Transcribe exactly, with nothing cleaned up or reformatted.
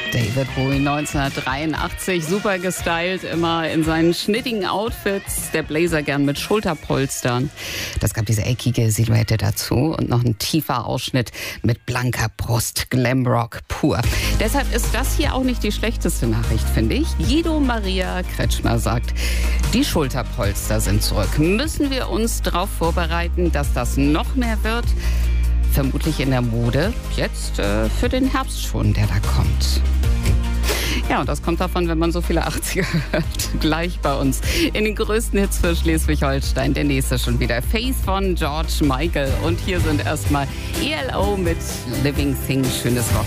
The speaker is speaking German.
David Bowie neunzehnhundertdreiundachtzig, super gestylt, immer in seinen schnittigen Outfits, der Blazer gern mit Schulterpolstern. Das gab diese eckige Silhouette dazu und noch ein tiefer Ausschnitt mit blanker Brust, Glamrock pur. Deshalb ist das hier auch nicht die schlechteste Nachricht, finde ich. Guido Maria Kretschmer sagt, die Schulterpolster sind zurück. Müssen wir uns darauf vorbereiten, dass das noch mehr wird? Vermutlich in der Mode, jetzt äh, für den Herbst schon, der da kommt. Ja, und das kommt davon, wenn man so viele achtziger hört. Gleich bei uns in den größten Hits für Schleswig-Holstein. Der nächste schon wieder. Face von George Michael. Und hier sind erstmal E L O mit Living Thing. Schönes Rock.